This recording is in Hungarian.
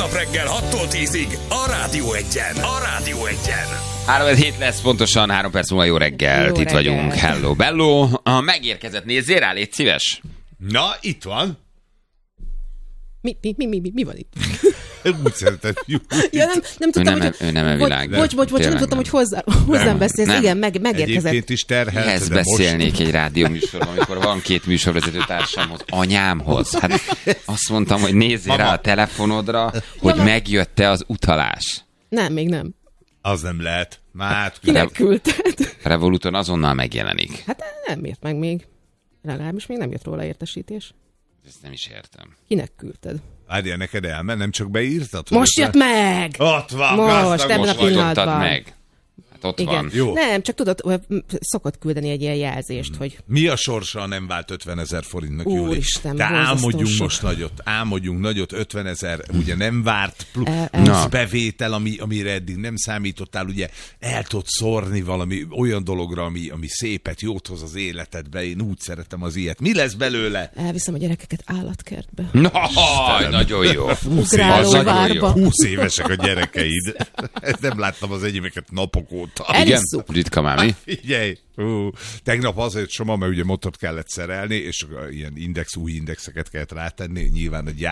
Hétköznap reggel 6-tól 10-ig a Rádió Egyen. A Rádió Egyen. 3-7 lesz pontosan, 3 perc múlva jó reggelt. Itt vagyunk. Hello, bello. Megérkezett, nézzél rá, légy szíves. Na, itt van. Mi van itt? Úgy szeretem. Ja, nem tudtam, hogy... Ő nem a világ. Bocs, nem tudtam, hogy hozzám beszélsz. Nem. Igen, megérkezett. Egyébként is terhelt, Mihez de beszélnék most... egy rádióműsorban, amikor van 2 műsorvezető társamhoz, anyámhoz. Hát azt mondtam, hogy nézzél rá a telefonodra, hogy megjött-e az utalás. Nem, még nem. Az nem lehet. Már Kinek küldted? Revoluton azonnal megjelenik. Hát nem ért meg még. Legalábbis még nem jött róla értesítés. Ezt nem is értem. Kinek küldted? Várjál, neked elment, nem csak beírtad? Most jött meg! Ott van, Most, ebben a pillanatban. Meg. Hát ott Igen. van. Jó. Nem, csak tudod, szokott küldeni egy ilyen jelzést, hogy... Mi a sorsa, ha nem vált 50 000 forintnak, Júli? Úristen, de álmodjunk sok. most nagyot, álmodjunk nagyot, 50 000, ugye nem várt plusz bevétel, amire eddig nem számítottál, ugye el tudsz szórni valami olyan dologra, ami szépet, jót hoz az életedbe, én úgy szeretem az ilyet. Mi lesz belőle? Elviszem a gyerekeket állatkertbe. Nagyon jó. Ugrálóvárba. 20 évesek a gyerekeid. Ezt nem láttam az enyémeket napok óta. Igen? Ritka már, mi? Figyelj! Tegnap azért Soma, mert ugye motot kellett szerelni, és ilyen új indexeket kellett rátenni, nyilván a